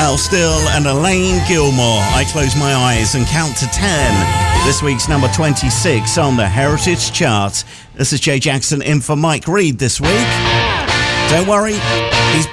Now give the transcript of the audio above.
Al Still and Elaine Gilmore. I Close My Eyes and Count to 10. This week's number 26 on the Heritage Chart. This is Jay Jackson in for Mike Reid this week. Don't worry, he's